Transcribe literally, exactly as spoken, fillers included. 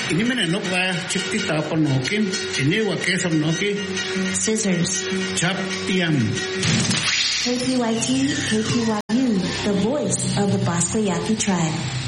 Inimene nokwa chiptita panokim, inewa kesam noki. Scissors. Chap tiam. K P Y T, K P Y U, the voice of the Basquiat tribe.